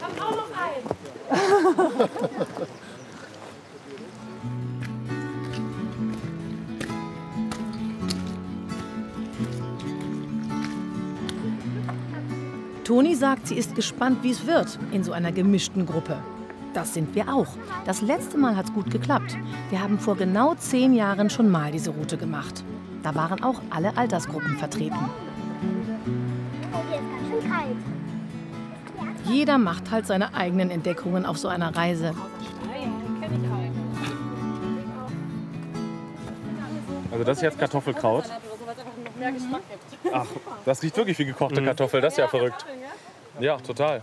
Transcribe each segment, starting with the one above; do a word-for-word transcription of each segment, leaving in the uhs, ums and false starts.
hab auch noch einen. Toni sagt, sie ist gespannt, wie es wird in so einer gemischten Gruppe. Das sind wir auch. Das letzte Mal hat es gut geklappt. Wir haben vor genau zehn Jahren schon mal diese Route gemacht. Da waren auch alle Altersgruppen vertreten. Jeder macht halt seine eigenen Entdeckungen auf so einer Reise. Also das ist jetzt Kartoffelkraut. Ach, das riecht wirklich wie gekochte Kartoffel. Das ist ja verrückt. Ja, total.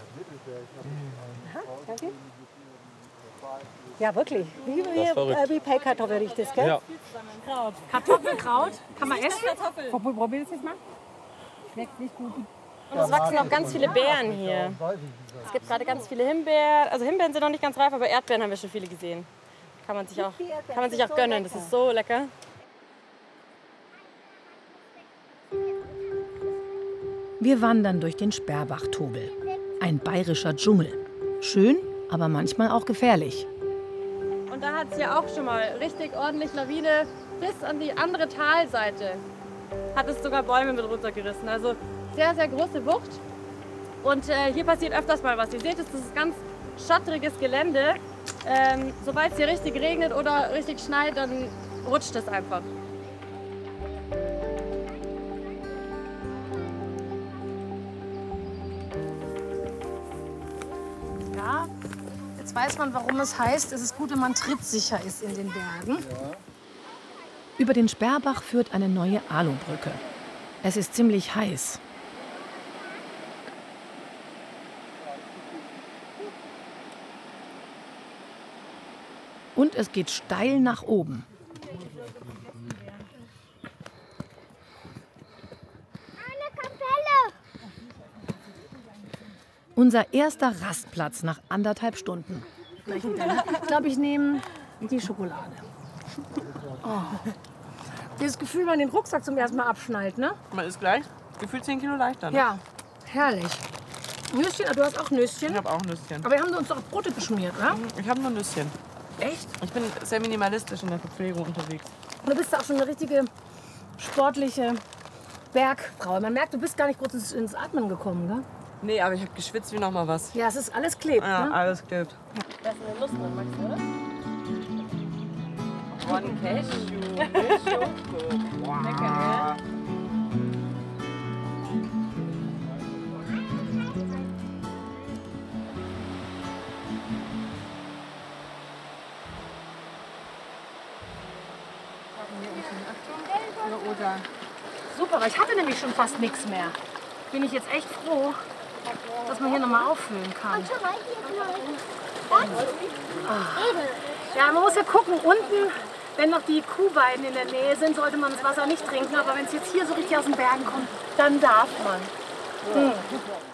Ja, wirklich. Wie, wie, wie Pellkartoffel riecht das, gell? Ja. Kartoffelkraut. Kann man essen? Probier das jetzt mal. Schmeckt nicht gut. Und es wachsen auch ganz viele Beeren hier. Es gibt gerade ganz viele Himbeeren. Also Himbeeren sind noch nicht ganz reif, aber Erdbeeren haben wir schon viele gesehen. Kann man sich auch, kann man sich auch gönnen. Das ist so lecker. Wir wandern durch den Sperrbach-Tobel. Ein bayerischer Dschungel. Schön, aber manchmal auch gefährlich. Und da hat es ja auch schon mal richtig ordentlich Lawine bis an die andere Talseite. Hat es sogar Bäume mit runtergerissen. Also sehr, sehr große Bucht. Und äh, hier passiert öfters mal was. Ihr seht es, das ist ganz schottriges Gelände. Ähm, sobald es hier richtig regnet oder richtig schneit, dann rutscht es einfach. Ja, jetzt weiß man, warum es heißt, es ist gut, wenn man trittsicher ist in den Bergen. Über den Sperrbach führt eine neue Alubrücke. Es ist ziemlich heiß. Und es geht steil nach oben. Eine Kapelle! Unser erster Rastplatz nach anderthalb Stunden. Ich glaube, ich nehme die Schokolade. Oh. Dieses Gefühl, wenn man den Rucksack zum ersten Mal abschnallt, ne? Man ist gleich gefühlt zehn Kilo leichter. Ne? Ja, herrlich. Nüsschen, du hast auch Nüsschen. Ich habe auch Nüsschen. Aber wir haben uns doch Brote geschmiert, ne? Ich habe nur Nüsschen. Echt? Ich bin sehr minimalistisch in der Verpflegung unterwegs. Du bist auch schon eine richtige sportliche Bergfrau. Man merkt, du bist gar nicht kurz ins, ins Atmen gekommen, ne? Nee, aber ich habe geschwitzt wie noch mal was. Ja, es ist alles klebt, Ja, ne? alles klebt. Da ist eine Lust drin, Max, oder? One Cashew. Lecker, ja? Oder Super, aber ich hatte nämlich schon fast nichts mehr. Bin ich jetzt echt froh, dass man hier nochmal auffüllen kann. Ja, man muss ja gucken, unten, wenn noch die Kuhweiden in der Nähe sind, sollte man das Wasser nicht trinken. Aber wenn es jetzt hier so richtig aus den Bergen kommt, dann darf man. Hm.